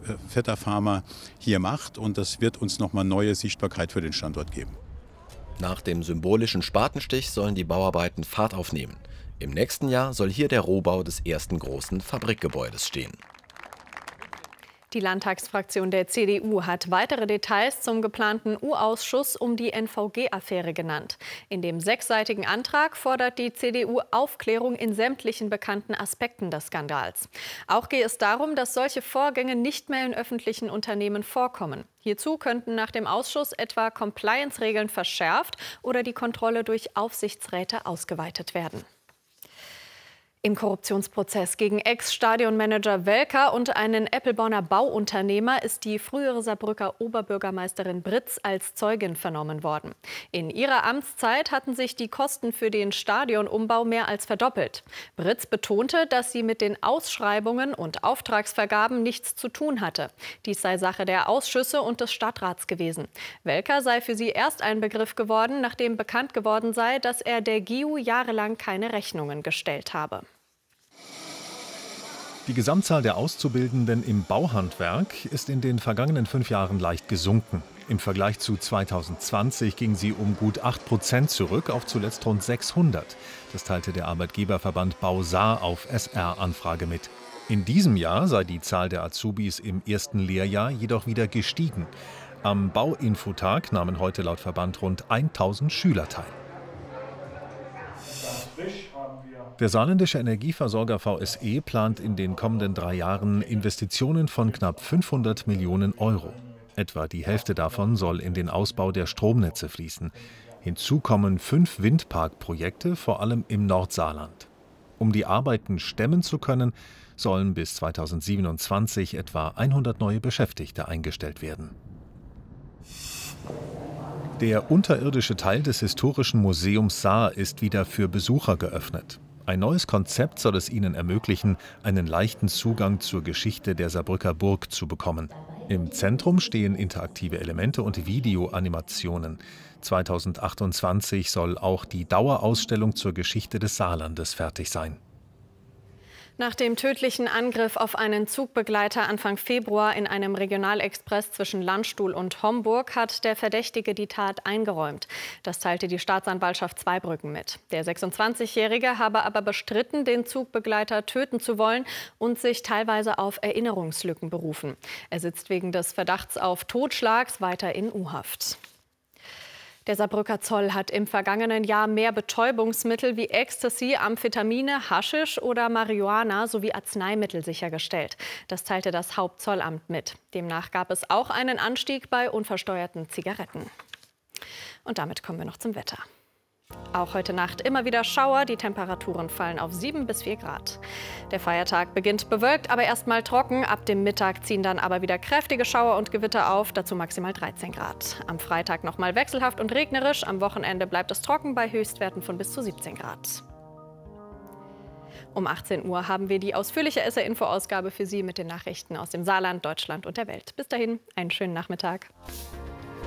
Vetter Pharma hier macht. Und das wird uns nochmal neue Sichtbarkeit für den Standort geben. Nach dem symbolischen Spatenstich sollen die Bauarbeiten Fahrt aufnehmen. Im nächsten Jahr soll hier der Rohbau des ersten großen Fabrikgebäudes stehen. Die Landtagsfraktion der CDU hat weitere Details zum geplanten U-Ausschuss um die NVG-Affäre genannt. In dem 6-seitigen Antrag fordert die CDU Aufklärung in sämtlichen bekannten Aspekten des Skandals. Auch gehe es darum, dass solche Vorgänge nicht mehr in öffentlichen Unternehmen vorkommen. Hierzu könnten nach dem Ausschuss etwa Compliance-Regeln verschärft oder die Kontrolle durch Aufsichtsräte ausgeweitet werden. Im Korruptionsprozess gegen Ex-Stadionmanager Welker und einen Eppelborner Bauunternehmer ist die frühere Saarbrücker Oberbürgermeisterin Britz als Zeugin vernommen worden. In ihrer Amtszeit hatten sich die Kosten für den Stadionumbau mehr als verdoppelt. Britz betonte, dass sie mit den Ausschreibungen und Auftragsvergaben nichts zu tun hatte. Dies sei Sache der Ausschüsse und des Stadtrats gewesen. Welker sei für sie erst ein Begriff geworden, nachdem bekannt geworden sei, dass er der GIU jahrelang keine Rechnungen gestellt habe. Die Gesamtzahl der Auszubildenden im Bauhandwerk ist in den vergangenen 5 Jahren leicht gesunken. Im Vergleich zu 2020 ging sie um gut 8% zurück auf zuletzt rund 600. Das teilte der Arbeitgeberverband Bausaar auf SR-Anfrage mit. In diesem Jahr sei die Zahl der Azubis im ersten Lehrjahr jedoch wieder gestiegen. Am Bauinfotag nahmen heute laut Verband rund 1000 Schüler teil. Der saarländische Energieversorger VSE plant in den kommenden 3 Jahren Investitionen von knapp 500 Millionen Euro. Etwa die Hälfte davon soll in den Ausbau der Stromnetze fließen. Hinzu kommen 5 Windparkprojekte, vor allem im Nordsaarland. Um die Arbeiten stemmen zu können, sollen bis 2027 etwa 100 neue Beschäftigte eingestellt werden. Der unterirdische Teil des Historischen Museums Saar ist wieder für Besucher geöffnet. Ein neues Konzept soll es ihnen ermöglichen, einen leichten Zugang zur Geschichte der Saarbrücker Burg zu bekommen. Im Zentrum stehen interaktive Elemente und Videoanimationen. 2028 soll auch die Dauerausstellung zur Geschichte des Saarlandes fertig sein. Nach dem tödlichen Angriff auf einen Zugbegleiter Anfang Februar in einem Regionalexpress zwischen Landstuhl und Homburg hat der Verdächtige die Tat eingeräumt. Das teilte die Staatsanwaltschaft Zweibrücken mit. Der 26-Jährige habe aber bestritten, den Zugbegleiter töten zu wollen und sich teilweise auf Erinnerungslücken berufen. Er sitzt wegen des Verdachts auf Totschlags weiter in U-Haft. Der Saarbrücker Zoll hat im vergangenen Jahr mehr Betäubungsmittel wie Ecstasy, Amphetamine, Haschisch oder Marihuana sowie Arzneimittel sichergestellt. Das teilte das Hauptzollamt mit. Demnach gab es auch einen Anstieg bei unversteuerten Zigaretten. Und damit kommen wir noch zum Wetter. Auch heute Nacht immer wieder Schauer. Die Temperaturen fallen auf 7 bis 4 Grad. Der Feiertag beginnt bewölkt, aber erst mal trocken. Ab dem Mittag ziehen dann aber wieder kräftige Schauer und Gewitter auf, dazu maximal 13 Grad. Am Freitag noch mal wechselhaft und regnerisch. Am Wochenende bleibt es trocken bei Höchstwerten von bis zu 17 Grad. Um 18 Uhr haben wir die ausführliche SR-Info-Ausgabe für Sie mit den Nachrichten aus dem Saarland, Deutschland und der Welt. Bis dahin, einen schönen Nachmittag.